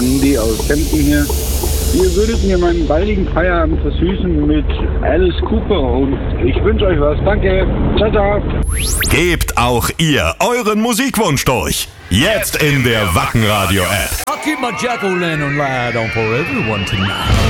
Andi aus Kempten hier. Ihr würdet mir meinen baldigen Feierabend versüßen mit Alice Cooper und ich wünsche euch was. Danke. Ciao, ciao. Gebt auch ihr euren Musikwunsch durch. Jetzt in der Wacken Radio App. I'll keep my jack-o'-lantern light on for everyone tonight.